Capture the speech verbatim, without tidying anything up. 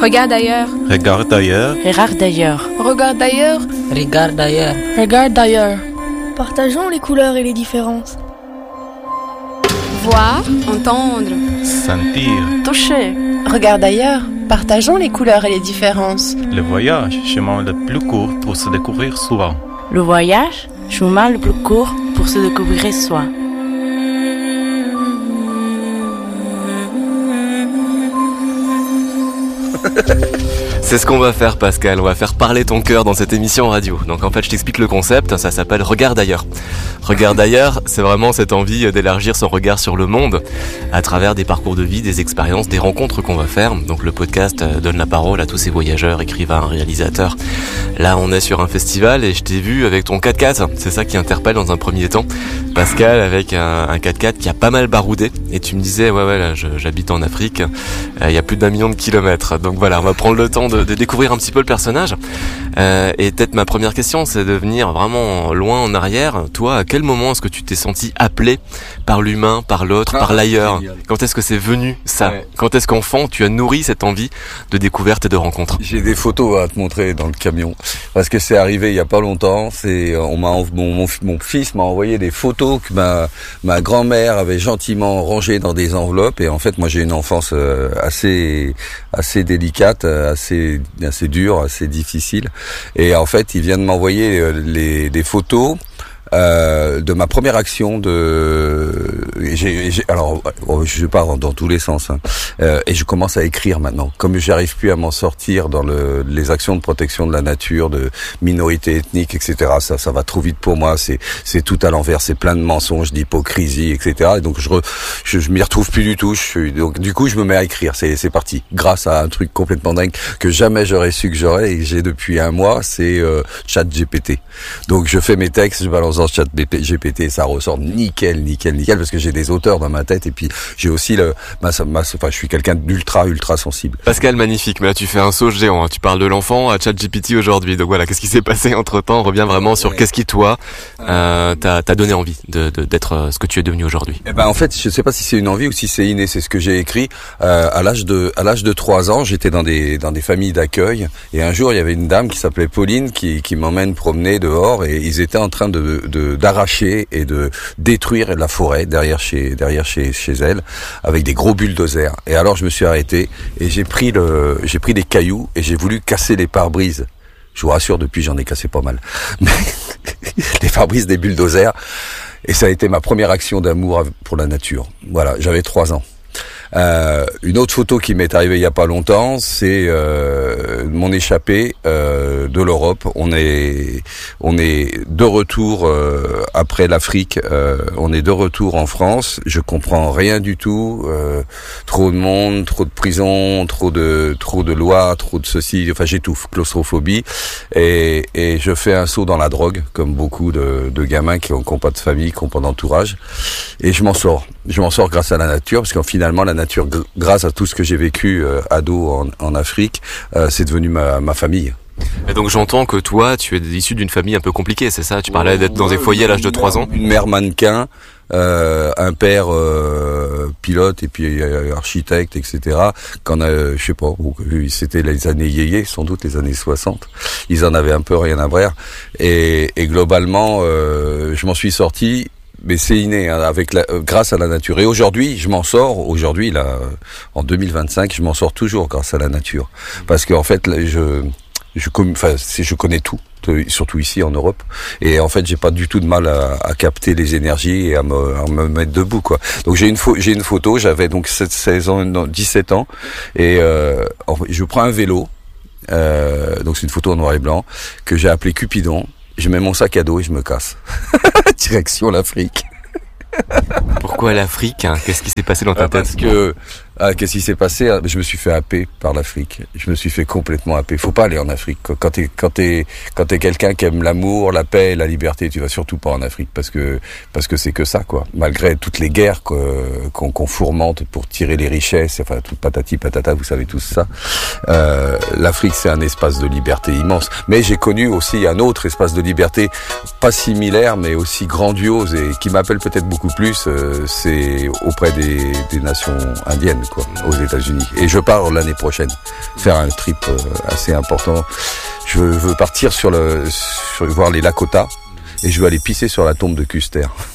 Regarde ailleurs. Regarde ailleurs. Regarde d'ailleurs. Regarde ailleurs. Regarde d'ailleurs. Regarde ailleurs. Partageons les couleurs et les différences. Voir, entendre. Sentir. Toucher. Regarde ailleurs. Partageons les couleurs et les différences. Le voyage, chemin le plus court pour se découvrir soi. Le voyage, chemin le plus court pour se découvrir soi. C'est ce qu'on va faire, Pascal, on va faire parler ton cœur dans cette émission radio. Donc en fait, je t'explique le concept, ça s'appelle Regarde ailleurs. Regarde ailleurs, c'est vraiment cette envie d'élargir son regard sur le monde à travers des parcours de vie, des expériences, des rencontres qu'on va faire. Donc le podcast donne la parole à tous ces voyageurs, écrivains, réalisateurs. Là, on est sur un festival et je t'ai vu avec ton quatre-quatre, c'est ça qui interpelle dans un premier temps. Pascal avec un, un quatre-quatre qui a pas mal baroudé et tu me disais, ouais ouais, là, je, j'habite en Afrique, il y a plus d'un million de kilomètres. Donc voilà, on va prendre le temps de de découvrir un petit peu le personnage. Euh, et peut-être ma première question, c'est de venir vraiment loin en arrière. Toi, à quel moment est-ce que tu t'es senti appelé par l'humain, par l'autre, ah, par l'ailleurs? Quand est-ce que c'est venu, ça? Ouais. Quand est-ce qu'enfant, tu as nourri cette envie de découverte et de rencontre? J'ai des photos à te montrer dans le camion. Parce que c'est arrivé il y a pas longtemps. C'est, on m'a, mon, mon, mon fils m'a envoyé des photos que ma, ma grand-mère avait gentiment rangées dans des enveloppes. Et en fait, moi, j'ai une enfance assez, assez délicate, assez assez dur, assez difficile. Et en fait, il vient de m'envoyer les, des photos euh, de ma première action de. J'ai, j'ai, alors, je pars dans tous les sens, hein. Euh, et je commence à écrire maintenant. Comme j'arrive plus à m'en sortir dans le, les actions de protection de la nature, de minorités ethniques, et cetera. Ça, ça va trop vite pour moi. C'est, c'est tout à l'envers. C'est plein de mensonges, d'hypocrisie, et cetera. Et donc je, re, je, je m'y retrouve plus du tout. Je suis, donc du coup, je me mets à écrire. C'est, c'est parti. Grâce à un truc complètement dingue que jamais j'aurais su que j'aurais et que j'ai depuis un mois, c'est euh, ChatGPT. Donc je fais mes textes, je balance dans ChatGPT, ça ressort nickel, nickel, nickel, parce que j'ai des auteurs dans ma tête et puis j'ai aussi le, ma, ma, enfin, je suis quelqu'un d'ultra, ultra sensible. Pascal, magnifique. Mais là, tu fais un saut géant. Hein. Tu parles de l'enfant à ChatGPT aujourd'hui. Donc voilà, qu'est-ce qui s'est passé entre temps? On revient vraiment sur qu'est-ce qui toi euh, t'a, t'a donné envie de, de, d'être ce que tu es devenu aujourd'hui. Eh ben en fait, je sais pas si c'est une envie ou si c'est inné. C'est ce que j'ai écrit euh, à l'âge de, à l'âge de trois ans. J'étais dans des, dans des familles d'accueil et un jour il y avait une dame qui s'appelait Pauline qui, qui m'emmène promener dehors et ils étaient en train de, de d'arracher et de détruire la forêt derrière chez, derrière chez, chez elle avec des gros bulldozers. Et alors je me suis arrêté et j'ai pris le, j'ai pris des cailloux et j'ai voulu casser les pare-brises. Je vous rassure, depuis j'en ai cassé pas mal. Mais les pare-brises des bulldozers. Et ça a été ma première action d'amour pour la nature. Voilà, j'avais trois ans. Euh, une autre photo qui m'est arrivée il y a pas longtemps, c'est euh, mon échappée euh, de l'Europe. On est on est de retour euh, après l'Afrique. Euh, on est de retour en France. Je comprends rien du tout. Euh, trop de monde, trop de prisons, trop de trop de lois, trop de ceci. Enfin, j'étouffe, claustrophobie. Et, et je fais un saut dans la drogue, comme beaucoup de, de gamins qui ont, qui ont pas de famille, qui ont pas d'entourage. Et je m'en sors. Je m'en sors grâce à la nature, parce que finalement la nature, grâce à tout ce que j'ai vécu euh, ado en, en Afrique, euh, c'est devenu ma, ma famille. Et donc j'entends que toi, tu es issu d'une famille un peu compliquée, c'est ça? Tu parlais d'être dans des foyers à l'âge de trois ans. Une mère mannequin, euh, un père euh, pilote et puis euh, architecte, et cetera. Quand euh, je sais pas, c'était les années yéyé, sans doute les années soixante. Ils en avaient un peu rien à voir. Et, et globalement, euh, je m'en suis sorti. Mais c'est inné, hein, avec la, euh, grâce à la nature. Et aujourd'hui, je m'en sors. Aujourd'hui, là, en deux mille vingt-cinq, je m'en sors toujours grâce à la nature, parce qu'en fait, là, je, je, enfin, je connais tout, surtout ici en Europe. Et en fait, j'ai pas du tout de mal à, à capter les énergies et à me, à me mettre debout, quoi. Donc j'ai une, pho- j'ai une photo. J'avais donc seize ans, non, dix-sept ans, et euh, je prends un vélo. Euh, donc c'est une photo en noir et blanc que j'ai appelée Cupidon. Je mets mon sac à dos et je me casse. Direction l'Afrique. Pourquoi l'Afrique, hein? Qu'est-ce qui s'est passé dans ta euh, tête? Parce que ah, qu'est-ce qui s'est passé? Je me suis fait happer par l'Afrique. Je me suis fait complètement happer. Faut pas aller en Afrique. Quand t'es quand t'es quand t'es quelqu'un qui aime l'amour, la paix, la liberté, tu vas surtout pas en Afrique parce que parce que c'est que ça, quoi. Malgré toutes les guerres qu'on, qu'on fourmente pour tirer les richesses, enfin tout patati patata, vous savez tous ça. Euh, L'Afrique, c'est un espace de liberté immense. Mais j'ai connu aussi un autre espace de liberté, pas similaire, mais aussi grandiose et qui m'appelle peut-être beaucoup plus. Euh, c'est auprès des, des nations indiennes. quoi, aux États-Unis. Et je pars l'année prochaine faire un trip euh, assez important. Je veux partir sur le, sur, voir les Lakota et je veux aller pisser sur la tombe de Custer.